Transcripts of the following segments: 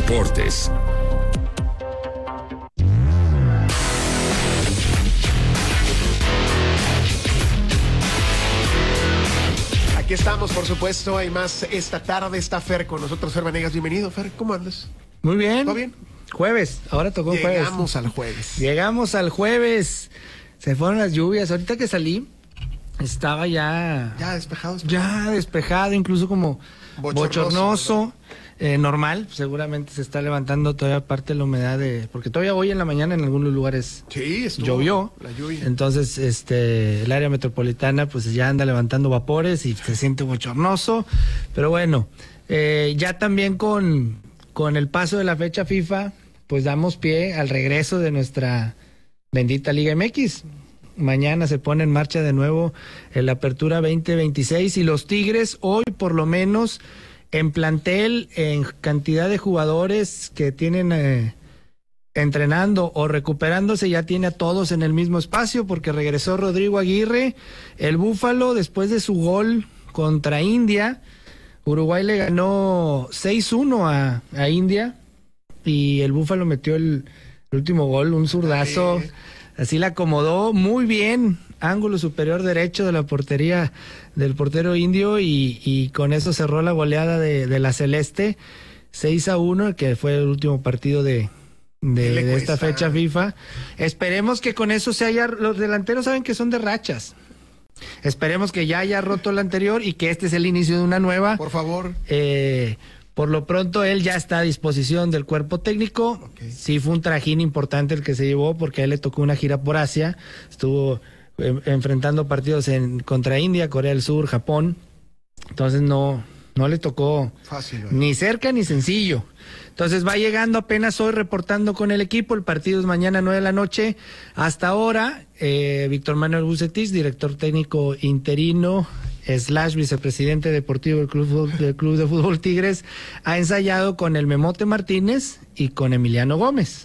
Deportes. Aquí estamos, por supuesto, hay más esta tarde, está Fer con nosotros, Fer Vanegas, bienvenido, Fer, ¿cómo andas? Muy bien. ¿Todo bien? Jueves, ahora tocó jueves. Llegamos al jueves, se fueron las lluvias, ahorita que salí, estaba ya despejado, incluso como bochornoso. Normal, seguramente se está levantando todavía parte de la humedad porque todavía hoy en la mañana en algunos lugares llovió, la lluvia. Entonces el área metropolitana pues ya anda levantando vapores y se siente bochornoso, pero bueno, ya también con el paso de la fecha FIFA, pues damos pie al regreso de nuestra bendita Liga MX. Mañana se pone en marcha de nuevo la Apertura 2026 y los Tigres hoy por lo menos en plantel, en cantidad de jugadores que tienen entrenando o recuperándose, ya tiene a todos en el mismo espacio porque regresó Rodrigo Aguirre, el Búfalo después de su gol contra India. Uruguay le ganó 6-1 a India y el Búfalo metió el último gol, un zurdazo, así la acomodó muy bien, ángulo superior derecho de la portería del portero indio y con eso cerró la goleada de la Celeste, 6-1, que fue el último partido de esta fecha FIFA. Esperemos que con eso los delanteros saben que son de rachas. Esperemos que ya haya roto la anterior y que este es el inicio de una nueva. Por favor. Por lo pronto él ya está a disposición del cuerpo técnico. Okay. Sí fue un trajín importante el que se llevó porque a él le tocó una gira por Asia. Estuvo enfrentando partidos contra India, Corea del Sur, Japón. Entonces no le tocó fácil, ni cerca ni sencillo. Entonces va llegando apenas hoy reportando con el equipo. El partido es mañana 9 de la noche. Hasta ahora, Víctor Manuel Bucetich, director técnico interino / vicepresidente deportivo del Club de Fútbol Tigres, ha ensayado con el Memote Martínez y con Emiliano Gómez.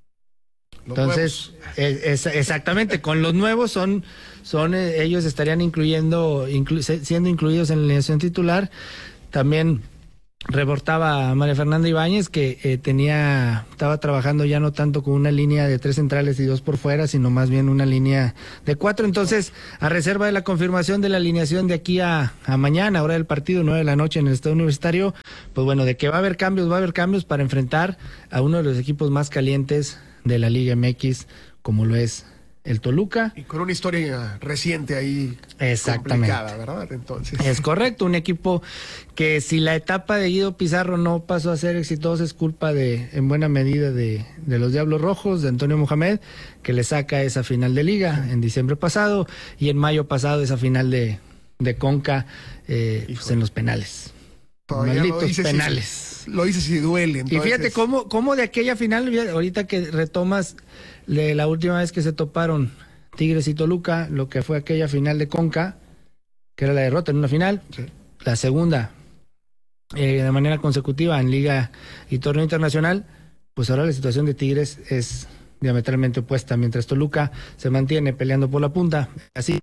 Entonces, exactamente, con los nuevos son ellos estarían siendo incluidos en la alineación titular. También reportaba María Fernanda Ibáñez que estaba trabajando ya no tanto con una línea de 3 centrales y 2 por fuera, sino más bien una línea de 4. Entonces, a reserva de la confirmación de la alineación de aquí a mañana, hora del partido, 9 de la noche en el Estadio Universitario, pues bueno, de que va a haber cambios para enfrentar a uno de los equipos más calientes de la Liga MX, como lo es el Toluca. Y con una historia reciente ahí. Exactamente. Complicada, ¿verdad? Entonces. Es correcto, un equipo que si la etapa de Guido Pizarro no pasó a ser exitosa es culpa en buena medida de los Diablos Rojos, de Antonio Mohamed, que le saca esa final de Liga en diciembre pasado y en mayo pasado esa final de Conca pues en los penales. Malditos penales. Lo dices si duele. Entonces. Y fíjate cómo de aquella final, ahorita que retomas la última vez que se toparon Tigres y Toluca, lo que fue aquella final de Conca, que era la derrota en una final, sí. La segunda de manera consecutiva en Liga y Torneo Internacional, pues ahora la situación de Tigres es diametralmente opuesta, mientras Toluca se mantiene peleando por la punta, así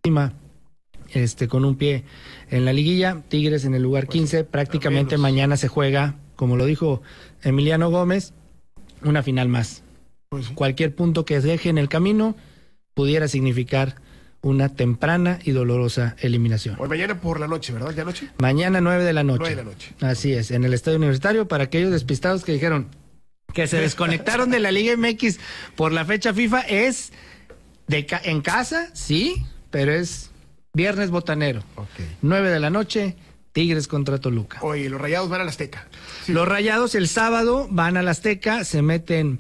con un pie en la liguilla, Tigres en el lugar 15, prácticamente mañana se juega, como lo dijo Emiliano Gómez, una final más. Pues sí. Cualquier punto que deje en el camino pudiera significar una temprana y dolorosa eliminación. Hoy mañana por la noche, ¿verdad? ¿Ya noche? Mañana 9 de la noche. 9 de la noche. Así es, en el Estadio Universitario, para aquellos despistados que dijeron que se desconectaron de la Liga MX por la fecha FIFA, es en casa, sí, pero es viernes botanero. Okay. 9 de la noche, Tigres contra Toluca. Oye, los Rayados van al Azteca. Sí. Los Rayados el sábado van al Azteca, se meten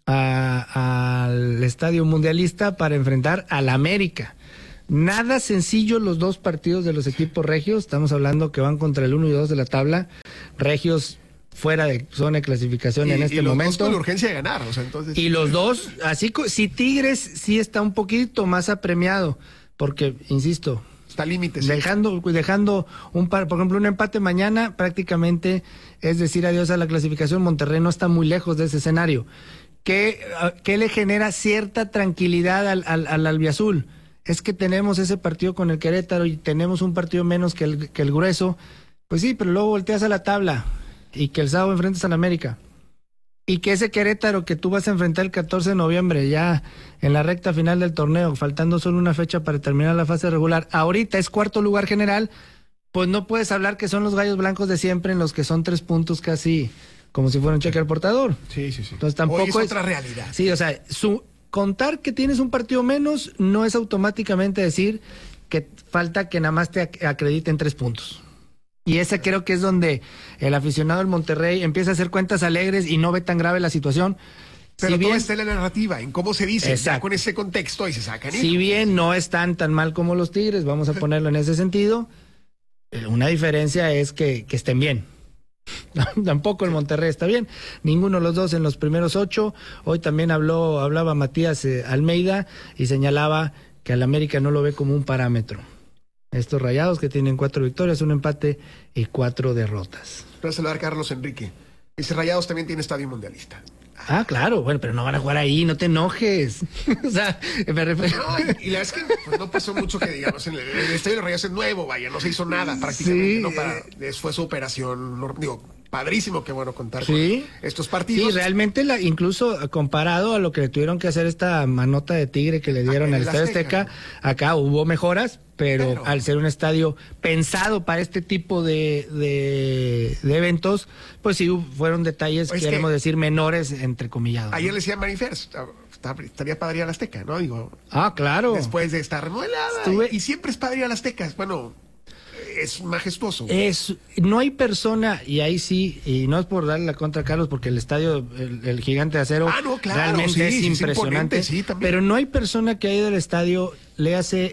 al Estadio Mundialista para enfrentar al América. Nada sencillo los dos partidos de los equipos regios, estamos hablando que van contra el 1 y 2 de la tabla, regios fuera de zona de clasificación en este momento. Dos con la urgencia de ganar, o sea, entonces. Y los dos, así si Tigres sí está un poquito más apremiado, porque, insisto, está límite. Sí. Dejando por ejemplo, un empate mañana prácticamente es decir adiós a la clasificación. Monterrey no está muy lejos de ese escenario. ¿Qué le genera cierta tranquilidad al albiazul? Es que tenemos ese partido con el Querétaro y tenemos un partido menos que el grueso. Pues sí, pero luego volteas a la tabla y que el sábado enfrentas al América. Y que ese Querétaro que tú vas a enfrentar el 14 de noviembre, ya en la recta final del torneo, faltando solo una fecha para terminar la fase regular, ahorita es cuarto lugar general, pues no puedes hablar que son los gallos blancos de siempre, en los que son 3 puntos casi como si fuera un cheque al portador. Sí. Entonces tampoco Hoy es otra realidad. Sí, o sea, contar que tienes un partido menos no es automáticamente decir que falta que nada más te acrediten 3 puntos. Y ese creo que es donde el aficionado del Monterrey empieza a hacer cuentas alegres y no ve tan grave la situación. Pero si todo bien está en la narrativa, en cómo se dice, ya con ese contexto y se sacan. Si bien no están tan mal como los Tigres, vamos a ponerlo en ese sentido, una diferencia es que estén bien. Tampoco el Monterrey está bien, ninguno de los dos en los primeros 8. Hoy también hablaba Matías Almeida y señalaba que al América no lo ve como un parámetro. Estos Rayados que tienen 4 victorias, 1 empate y 4 derrotas. Voy a saludar a Carlos Enrique. Dice, Rayados también tiene estadio mundialista. Ah, claro, bueno, pero no van a jugar ahí, no te enojes. O sea, me refiero... No, y la verdad es que pues, no pasó mucho que digamos, el estadio de los Rayados es nuevo, vaya, no se hizo nada prácticamente, ¿no? Fue su operación, padrísimo, qué bueno contar con estos partidos. Sí, realmente incluso comparado a lo que le tuvieron que hacer esta manota de tigre que le dieron al Estadio Azteca, acá hubo mejoras, pero al ser un estadio pensado para este tipo de eventos, pues sí fueron detalles, queremos decir, menores, entrecomillados. Ayer le decía a Marifer, estaría padre ir al Azteca, ¿no? Digo, claro. Después de estar remodelada, y siempre es padre ir al Azteca, bueno... Es majestuoso. No hay persona, y ahí sí, y no es por darle la contra a Carlos, porque el estadio, el Gigante de Acero, realmente es impresionante, pero no hay persona que haya ido al estadio, le hace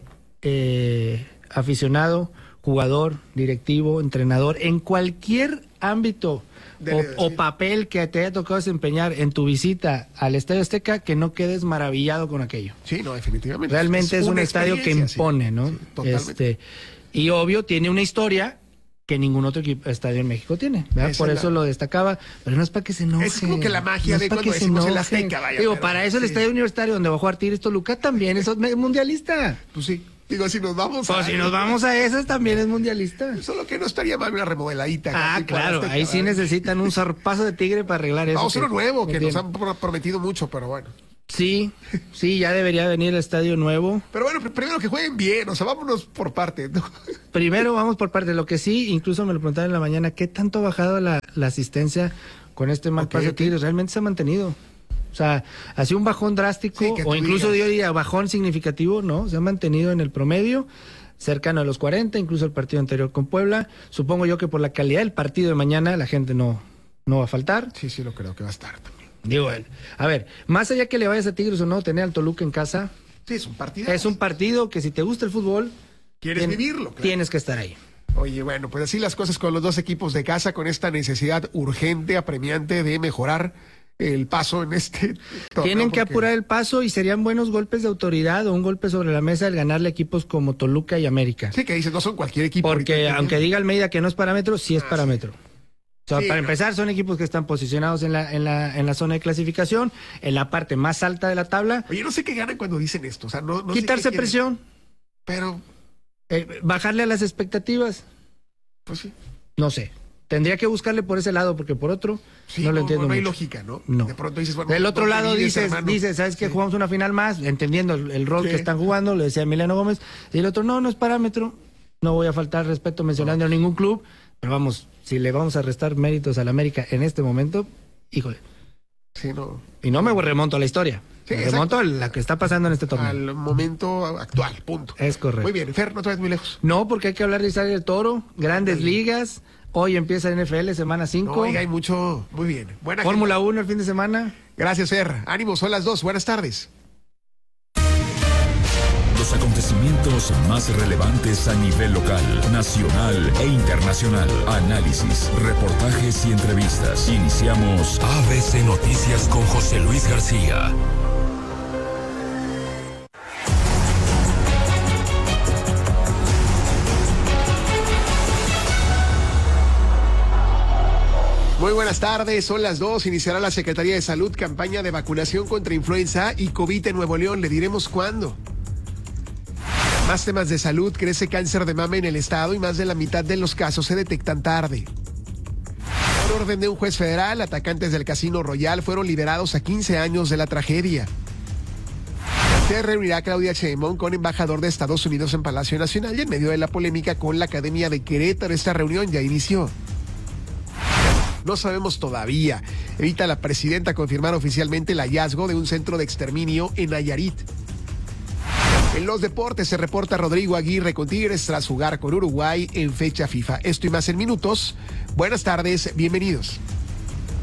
aficionado, jugador, directivo, entrenador, en cualquier ámbito o papel que te haya tocado desempeñar en tu visita al Estadio Azteca, que no quedes maravillado con aquello. Sí, no, definitivamente. Realmente es un estadio que impone, ¿no? Sí, totalmente. Y obvio, tiene una historia que ningún otro estadio en México tiene, ¿verdad? Por eso lo destacaba, pero no es para que se enoje. Es como que la magia de cuando decimos el Azteca, vaya. Digo, para eso el estadio universitario donde va a jugar Tigres Toluca también es mundialista. Pues sí. Digo, si nos vamos si nos vamos a esas, también es mundialista. Solo que no estaría mal una remodeladita. Claro, Azteca, ahí sí necesitan un zarpazo de tigre para arreglar eso. Vamos a uno nuevo, que nos han prometido mucho, pero bueno. Sí, ya debería venir el estadio nuevo. Pero bueno, primero que jueguen bien, o sea, vámonos por partes, ¿no? Primero vamos por partes. Lo que sí, incluso me lo preguntaron en la mañana, ¿qué tanto ha bajado la asistencia con este mal paso de Tigres? Realmente se ha mantenido. O sea, ha sido un bajón drástico, o incluso yo diría bajón significativo, ¿no? Se ha mantenido en el promedio, cercano a los 40, incluso el partido anterior con Puebla. Supongo yo que por la calidad del partido de mañana la gente no va a faltar. Sí, lo creo que va a estar también. Digo, a ver, más allá que le vayas a Tigres o no, tener al Toluca en casa. Sí, es un partido. Es un partido que si te gusta el fútbol... ¿Quieres vivirlo? Claro. Tienes que estar ahí. Oye, bueno, pues así las cosas con los dos equipos de casa, con esta necesidad urgente, apremiante de mejorar el paso en este torneo. Tienen que apurar el paso y serían buenos golpes de autoridad o un golpe sobre la mesa el ganarle equipos como Toluca y América. Sí, que dices, no son cualquier equipo. Porque aunque diga Almeida que no es parámetro, sí es parámetro. O sea, para empezar, son equipos que están posicionados en la zona de clasificación, en la parte más alta de la tabla. Oye, no sé qué ganan cuando dicen esto. O sea, no quitarse sé presión. Pero... bajarle a las expectativas. Pues sí. No sé. Tendría que buscarle por ese lado, porque por otro no lo entiendo. No hay mucho. Lógica, ¿no? No. De pronto dices, bueno, del otro lado dices, ¿sabes qué? Jugamos una final más, entendiendo el rol que están jugando, le decía Emiliano Gómez, y el otro, no es parámetro. No voy a faltar respeto mencionando a ningún club, pero vamos, si le vamos a restar méritos al América en este momento, híjole. Sí, no. Y no me remonto a la historia. Sí, me remonto a la que está pasando en este torneo. Al momento actual, punto. Es correcto. Muy bien, Fer, no te vayas muy lejos. No, porque hay que hablar de Isaac del Toro, grandes ligas. Hoy empieza el NFL, semana 5. Oiga, hay mucho, muy bien. Buena Fórmula 1 el fin de semana. Gracias, Fer. Ánimo, son las 2. Buenas tardes. Los acontecimientos más relevantes a nivel local, nacional e internacional. Análisis, reportajes y entrevistas. Iniciamos ABC Noticias con José Luis García. Muy buenas tardes, son las 2. Iniciará la Secretaría de Salud campaña de vacunación contra influenza y COVID en Nuevo León. Le diremos cuándo. Más temas de salud. Crece cáncer de mama en el estado y más de la mitad de los casos se detectan tarde. Por orden de un juez federal, atacantes del Casino Royal fueron liberados a 15 años de la tragedia. Se reunirá Claudia Sheinbaum con embajador de Estados Unidos en Palacio Nacional y en medio de la polémica con la Academia de Querétaro. Esta reunión ya inició. No sabemos todavía. Evita la presidenta confirmar oficialmente el hallazgo de un centro de exterminio en Nayarit. En los deportes se reporta Rodrigo Aguirre con Tigres tras jugar con Uruguay en fecha FIFA. Esto y más en minutos. Buenas tardes, bienvenidos.